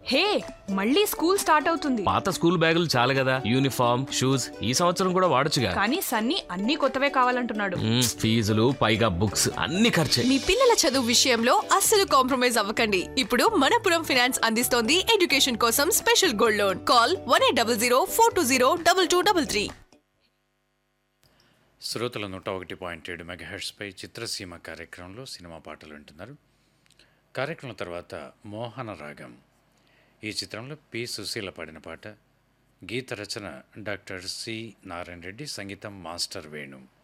హే, మళ్ళీ school start అవుతుంది. పాత స్కూల్ బ్యాగులు చాలు కదా, యూనిఫామ్ షూస్ ఈ సంవత్సరం కూడా వాడొచ్చుగా. కానీ సన్నీ అన్ని కొత్తవే కావాలంటున్నాడు. ఫీజులు పైగా బుక్స్ అన్ని ఖర్చే. మీ పిల్లల చదువు విషయంలో అస్సలు కాంప్రమైజ్ అవ్వకండి. ఇప్పుడు మనపురం ఫైనాన్స్ అందిస్తోంది ఎడ్యుకేషన్ కోసం స్పెషల్ గోల్డ్ లోన్. కాల్ 1800 420 2233. శ్రోతల 101.7 మెగాహెర్ట్స్పై చిత్రసీమ కార్యక్రమంలో సినిమా పాటలు వింటున్నారు. కార్యక్రమం తర్వాత మోహన రాగం ఈ చిత్రంలో పి సుశీల పాడిన పాట. గీత రచన డాక్టర్ సి నారాయణ రెడ్డి, సంగీతం మాస్టర్ వేణు.